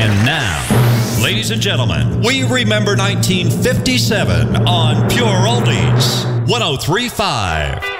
And now, ladies and gentlemen, we remember 1957 on Pure Oldies 103.5.